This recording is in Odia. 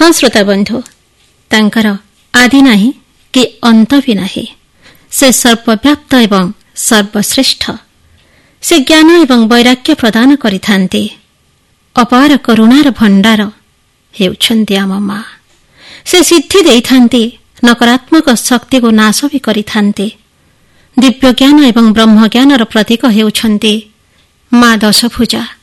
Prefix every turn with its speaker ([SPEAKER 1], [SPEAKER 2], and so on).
[SPEAKER 1] ହଁ ଶ୍ରୋତା ବନ୍ଧୁ, ତାଙ୍କର ଆଦି ନାହିଁ କି ଅନ୍ତ ବି ନାହିଁ। ସେ ସର୍ବବ୍ୟାପ୍ତ ଏବଂ ସର୍ବଶ୍ରେଷ୍ଠ। ସେ ଜ୍ଞାନ ଏବଂ ବୈରାଗ୍ୟ ପ୍ରଦାନ କରିଥାନ୍ତି। ଅପାର କରୁଣାର ଭଣ୍ଡାର ହେଉଛନ୍ତି ଆମ ମା। ସେ ସିଦ୍ଧି ଦେଇଥାନ୍ତି, ନକାରାତ୍ମକ ଶକ୍ତିକୁ ନାଶ ବି କରିଥାନ୍ତି। ଦିବ୍ୟ ଜ୍ଞାନ ଏବଂ ବ୍ରହ୍ମଜ୍ଞାନର ପ୍ରତୀକ ହେଉଛନ୍ତି ମା ଦଶଭୁଜା।